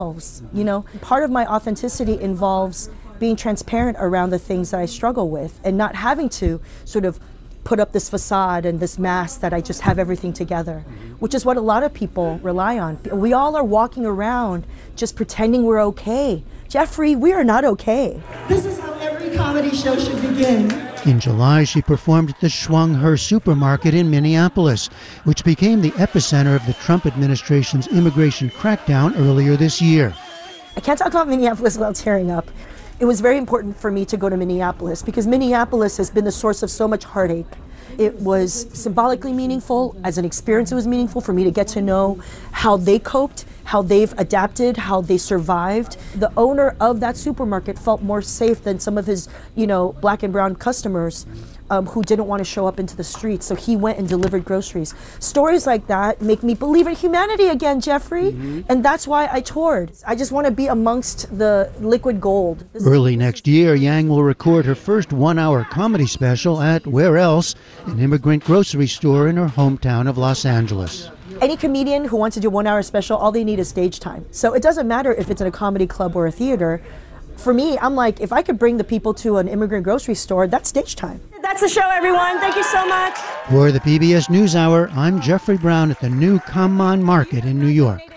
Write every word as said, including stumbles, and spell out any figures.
You know, part of my authenticity involves being transparent around the things that I struggle with and not having to sort of put up this facade and this mask that I just have everything together, which is what a lot of people rely on. We all are walking around just pretending we're okay. Jeffrey, we are not okay. This is how every comedy show should begin. In July, she performed at the Schwung Her supermarket in Minneapolis, which became the epicenter of the Trump administration's immigration crackdown earlier this year. I can't talk about Minneapolis without tearing up. It was very important for me to go to Minneapolis because Minneapolis has been the source of so much heartache. It was symbolically meaningful. As an experience, it was meaningful for me to get to know how they coped, how they've adapted, how they survived. The owner of that supermarket felt more safe than some of his, you know, black and brown customers um, who didn't want to show up into the streets. So he went and delivered groceries. Stories like that make me believe in humanity again, Jeffrey. Mm-hmm. And that's why I toured. I just want to be amongst the liquid gold. This Early next year, Yang will record her first one-hour comedy special at Where Else, an immigrant grocery store in her hometown of Los Angeles. Any comedian who wants to do a one-hour special, all they need is stage time. So it doesn't matter if it's in a comedy club or a theater. For me, I'm like, if I could bring the people to an immigrant grocery store, that's stage time. That's the show, everyone. Thank you so much. For the P B S NewsHour, I'm Jeffrey Brown at the new Common Market in New York.